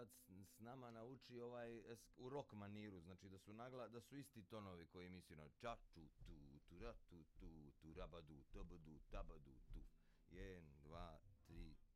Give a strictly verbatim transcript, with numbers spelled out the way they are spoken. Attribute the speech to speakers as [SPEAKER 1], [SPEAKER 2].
[SPEAKER 1] sad s, s nama nauči ovaj es- u rock maniru, znači da su nagla, da su isti tonovi koji mi svi ča ču tu tu ra tu tu tu rabadu tabadu tabadu tu. Jedan, dva, tri,